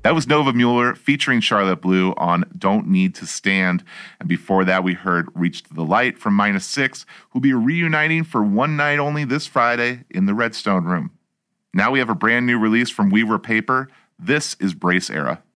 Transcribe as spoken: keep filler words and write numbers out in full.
That was Nova Mueller featuring Charlotte Blue on Don't Need to Stand. And before that, we heard Reach to the Light from Minus Six, who'll be reuniting for one night only this Friday in the Redstone Room. Now we have a brand new release from We Were Paper. This is Brace Era.